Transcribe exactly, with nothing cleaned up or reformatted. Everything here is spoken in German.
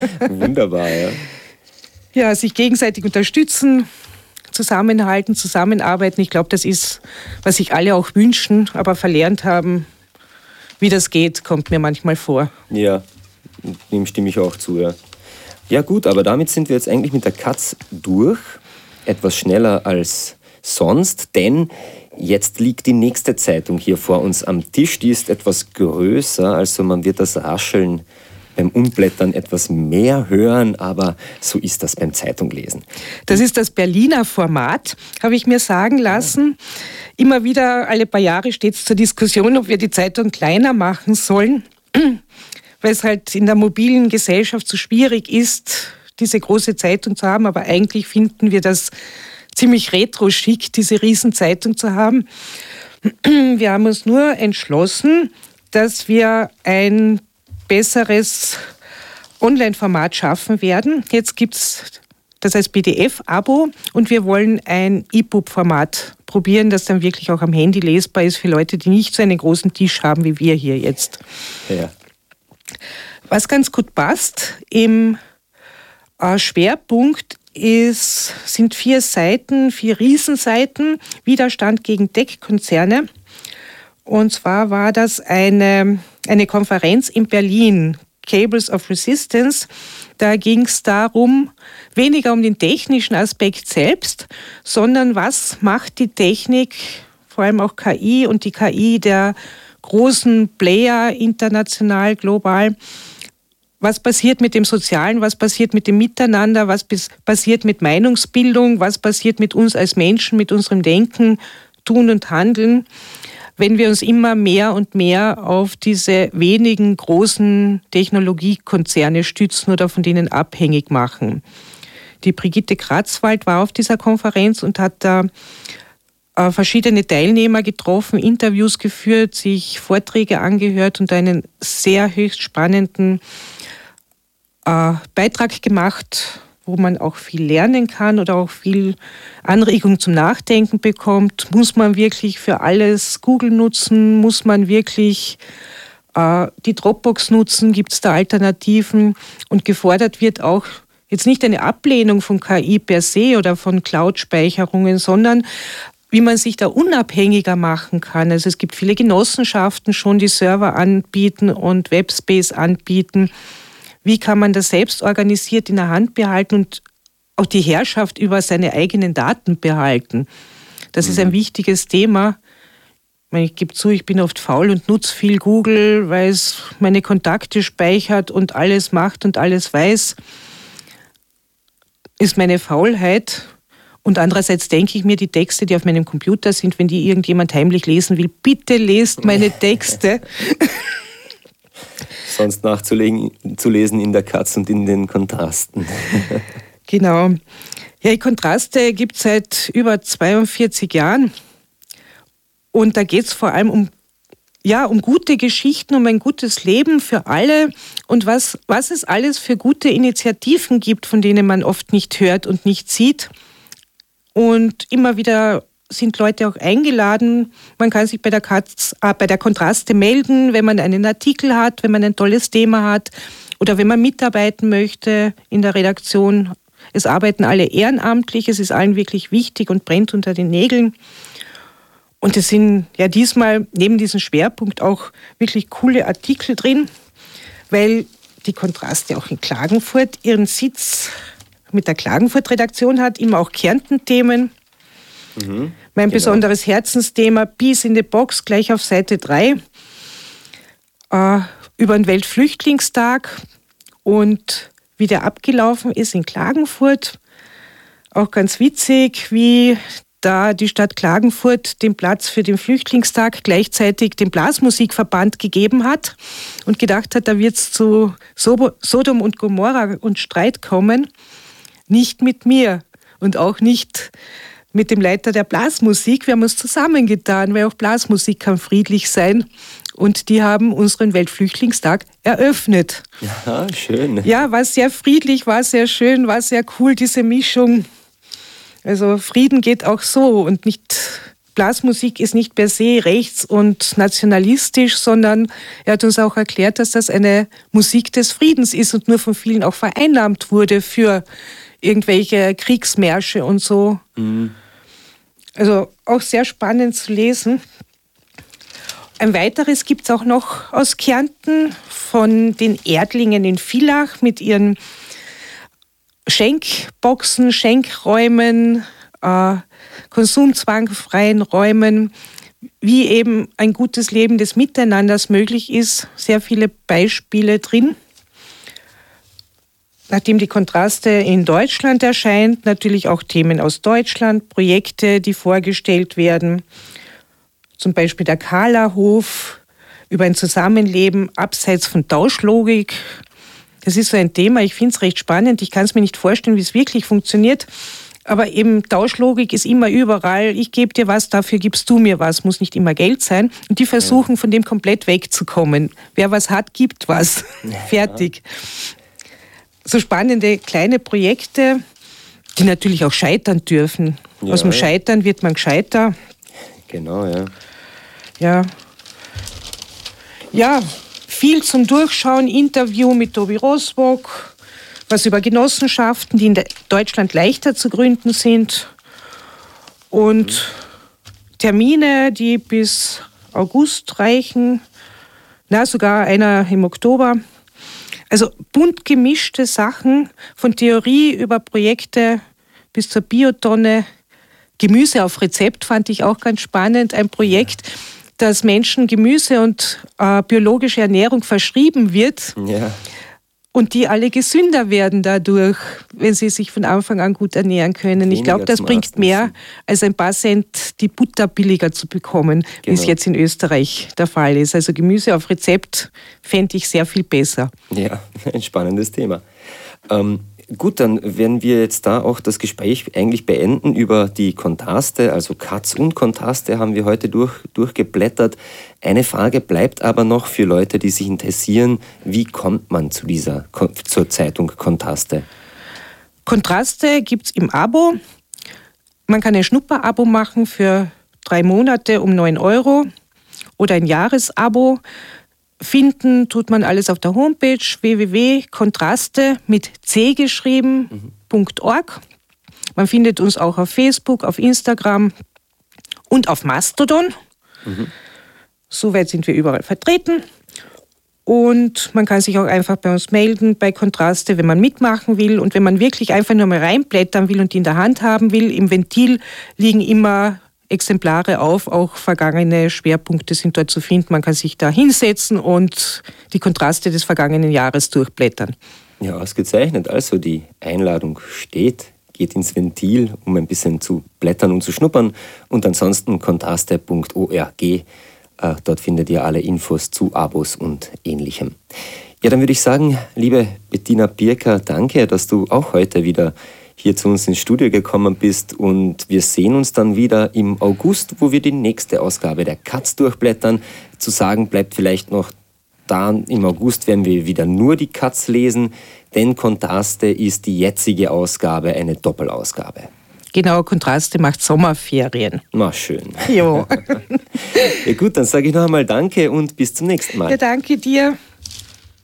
Wunderbar, ja. Ja, sich gegenseitig unterstützen, zusammenhalten, zusammenarbeiten. Ich glaube, das ist, was sich alle auch wünschen, aber verlernt haben, wie das geht, kommt mir manchmal vor. Ja, dem stimme ich auch zu, ja. Ja gut, aber damit sind wir jetzt eigentlich mit der Katz durch. Etwas schneller als sonst, denn jetzt liegt die nächste Zeitung hier vor uns am Tisch. Die ist etwas größer, also man wird das Rascheln beim Umblättern etwas mehr hören, aber so ist das beim Zeitunglesen. Das ist das Berliner Format, habe ich mir sagen lassen. Immer wieder, alle paar Jahre steht es zur Diskussion, ob wir die Zeitung kleiner machen sollen, weil es halt in der mobilen Gesellschaft so schwierig ist, diese große Zeitung zu haben. Aber eigentlich finden wir das ziemlich retro-schick, diese Riesenzeitung zu haben. Wir haben uns nur entschlossen, dass wir ein besseres Online-Format schaffen werden. Jetzt gibt es das als P D F-Abo und wir wollen ein E-Book-Format probieren, das dann wirklich auch am Handy lesbar ist für Leute, die nicht so einen großen Tisch haben wie wir hier jetzt. Ja. Was ganz gut passt im äh, Schwerpunkt ist, sind vier Seiten, vier Riesenseiten, Widerstand gegen Tech-Konzerne. Und zwar war das eine, eine Konferenz in Berlin, Cables of Resistance. Da ging es darum, weniger um den technischen Aspekt selbst, sondern was macht die Technik, vor allem auch K I und die K I der großen Player international, global. Was passiert mit dem Sozialen, was passiert mit dem Miteinander, was passiert mit Meinungsbildung, was passiert mit uns als Menschen, mit unserem Denken, Tun und Handeln, wenn wir uns immer mehr und mehr auf diese wenigen großen Technologiekonzerne stützen oder von denen abhängig machen. Die Brigitte Kratzwald war auf dieser Konferenz und hat da äh, verschiedene Teilnehmer getroffen, Interviews geführt, sich Vorträge angehört und einen sehr höchst spannenden äh, Beitrag gemacht, wo man auch viel lernen kann oder auch viel Anregung zum Nachdenken bekommt. Muss man wirklich für alles Google nutzen? Muss man wirklich äh, die Dropbox nutzen? Gibt es da Alternativen? Und gefordert wird auch jetzt nicht eine Ablehnung von K I per se oder von Cloud-Speicherungen, sondern wie man sich da unabhängiger machen kann. Also es gibt viele Genossenschaften schon, die Server anbieten und Webspace anbieten. Wie kann man das selbst organisiert in der Hand behalten und auch die Herrschaft über seine eigenen Daten behalten? Das mhm. ist ein wichtiges Thema. Ich, meine, ich gebe zu, ich bin oft faul und nutze viel Google, weil es meine Kontakte speichert und alles macht und alles weiß. Ist meine Faulheit. Und andererseits denke ich mir, die Texte, die auf meinem Computer sind, wenn die irgendjemand heimlich lesen will, bitte lest meine Texte. Sonst nachzulesen in der Katz und in den Kontrasten. Genau. Ja, die Kontraste gibt es seit über zweiundvierzig Jahren. Und da geht es vor allem um, ja, um gute Geschichten, um ein gutes Leben für alle und was, was es alles für gute Initiativen gibt, von denen man oft nicht hört und nicht sieht. Und immer wieder sind Leute auch eingeladen. Man kann sich bei der, Katz, äh, bei der Kontraste melden, wenn man einen Artikel hat, wenn man ein tolles Thema hat oder wenn man mitarbeiten möchte in der Redaktion. Es arbeiten alle ehrenamtlich, es ist allen wirklich wichtig und brennt unter den Nägeln. Und es sind ja diesmal neben diesem Schwerpunkt auch wirklich coole Artikel drin, weil die Kontraste auch in Klagenfurt ihren Sitz mit der Klagenfurt-Redaktion hat, immer auch Kärnten-Themen. Mhm, mein genau. besonderes Herzensthema, Peace in the Box, gleich auf Seite drei, äh, über den Weltflüchtlingstag und wie der abgelaufen ist in Klagenfurt. Auch ganz witzig, wie da die Stadt Klagenfurt den Platz für den Flüchtlingstag gleichzeitig dem Blasmusikverband gegeben hat und gedacht hat, da wird es zu Sodom und Gomorra und Streit kommen. Nicht mit mir und auch nicht mit dem Leiter der Blasmusik. Wir haben uns zusammengetan, weil auch Blasmusik kann friedlich sein. Und die haben unseren Weltflüchtlingstag eröffnet. Ja, schön. Ja, war sehr friedlich, war sehr schön, war sehr cool, diese Mischung. Also Frieden geht auch so und nicht Blasmusik ist nicht per se rechts- und nationalistisch, sondern er hat uns auch erklärt, dass das eine Musik des Friedens ist und nur von vielen auch vereinnahmt wurde für irgendwelche Kriegsmärsche und so. Mhm. Also auch sehr spannend zu lesen. Ein weiteres gibt es auch noch aus Kärnten von den Erdlingen in Villach mit ihren Schenkboxen, Schenkräumen, äh, konsumzwangfreien Räumen, wie eben ein gutes Leben des Miteinanders möglich ist. Sehr viele Beispiele drin. Nachdem die Kontraste in Deutschland erscheint, natürlich auch Themen aus Deutschland, Projekte, die vorgestellt werden. Zum Beispiel der Kahlerhof über ein Zusammenleben abseits von Tauschlogik. Das ist so ein Thema, ich finde es recht spannend. Ich kann es mir nicht vorstellen, wie es wirklich funktioniert. Aber eben Tauschlogik ist immer überall. Ich gebe dir was, dafür gibst du mir was. Muss nicht immer Geld sein. Und die versuchen, von dem komplett wegzukommen. Wer was hat, gibt was. Ja. Fertig. So spannende kleine Projekte, die natürlich auch scheitern dürfen. Ja, Aus dem Scheitern wird man gescheiter. Genau, ja. Ja. Ja, viel zum Durchschauen. Interview mit Tobi Rosbock, was über Genossenschaften, die in Deutschland leichter zu gründen sind. Und mhm. Termine, die bis August reichen. Na, sogar einer im Oktober. Also bunt gemischte Sachen, von Theorie über Projekte bis zur Biotonne. Gemüse auf Rezept fand ich auch ganz spannend. Ein Projekt, das Menschen Gemüse und äh, biologische Ernährung verschrieben wird. Ja. Und die alle gesünder werden dadurch, wenn sie sich von Anfang an gut ernähren können. Weniger ich glaube, das bringt mehr, als ein paar Cent die Butter billiger zu bekommen, genau. wie es jetzt in Österreich der Fall ist. Also Gemüse auf Rezept fände ich sehr viel besser. Ja, ein spannendes Thema. Ähm, gut, dann werden wir jetzt da auch das Gespräch eigentlich beenden über die Kontraste, also Katz und Kontraste haben wir heute durch, durchgeblättert. Eine Frage bleibt aber noch für Leute, die sich interessieren, wie kommt man zu dieser, zur Zeitung Kontraste? Kontraste gibt es im Abo. Man kann ein Schnupper-Abo machen für drei Monate um neun Euro oder ein Jahresabo. Finden tut man alles auf der Homepage w w w punkt kontraste mit c geschrieben Punkt org. Man findet uns auch auf Facebook, auf Instagram und auf Mastodon. Mhm. Soweit sind wir überall vertreten. Und man kann sich auch einfach bei uns melden, bei Kontraste, wenn man mitmachen will. Und wenn man wirklich einfach nur mal reinblättern will und die in der Hand haben will, im Ventil liegen immer Exemplare auf, auch vergangene Schwerpunkte sind dort zu finden. Man kann sich da hinsetzen und die Kontraste des vergangenen Jahres durchblättern. Ja, ausgezeichnet. Also die Einladung steht, geht ins Ventil, um ein bisschen zu blättern und zu schnuppern. Und ansonsten kontraste Punkt org. Äh, dort findet ihr alle Infos zu Abos und Ähnlichem. Ja, dann würde ich sagen, liebe Bettina Birker, danke, dass du auch heute wieder hier zu uns ins Studio gekommen bist und wir sehen uns dann wieder im August, wo wir die nächste Ausgabe der Katz durchblättern. Zu sagen bleibt vielleicht noch, dann im August werden wir wieder nur die Katz lesen, denn Kontraste ist die jetzige Ausgabe eine Doppelausgabe. Genau, Kontraste macht Sommerferien. Na schön. Jo. Ja gut, dann sage ich noch einmal Danke und bis zum nächsten Mal. Ja, danke dir.